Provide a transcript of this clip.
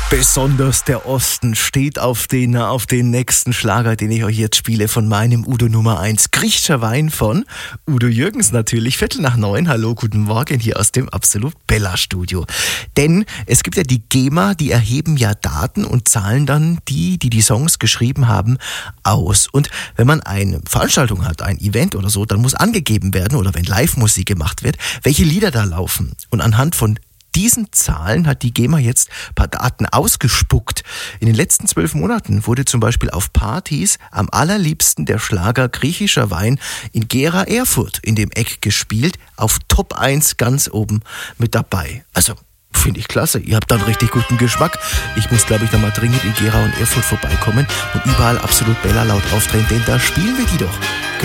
Besonders der Osten steht auf den nächsten Schlager, den ich euch jetzt spiele, von meinem Udo Nummer 1. Griechischer Wein von Udo Jürgens natürlich. 8:45. Hallo, guten Morgen hier aus dem Absolut Bella Studio. Denn es gibt ja die GEMA, die erheben ja Daten und zahlen dann die Songs geschrieben haben, aus. Und wenn man eine Veranstaltung hat, ein Event oder so, dann muss angegeben werden, oder wenn Live-Musik gemacht wird, welche Lieder da laufen. Und anhand von diesen Zahlen hat die GEMA jetzt ein paar Daten ausgespuckt. In den letzten 12 Monaten wurde zum Beispiel auf Partys am allerliebsten der Schlager Griechischer Wein in Gera Erfurt in dem Eck gespielt, auf Top 1 ganz oben mit dabei. Also finde ich klasse. Ihr habt da einen richtig guten Geschmack. Ich muss, glaube ich, noch mal dringend in Gera und Erfurt vorbeikommen und überall Absolut Bella laut aufdrehen, denn da spielen wir die doch.